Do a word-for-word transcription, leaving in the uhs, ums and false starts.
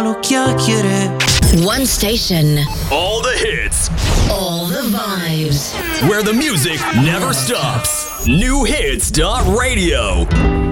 chiacchiere. One station. All the hits. All the vibes. Where the music never stops. New Hits dot radio.